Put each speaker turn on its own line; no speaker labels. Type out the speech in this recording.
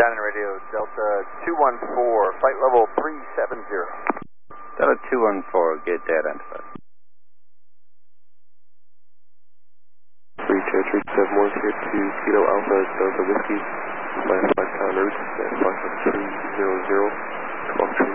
Diamond Radio, Delta 214, flight level 370.
Delta 214, get identified.
37371 here to Kilo Alpha, Delta Whiskey, last 5 pound route, and approximately 300, 12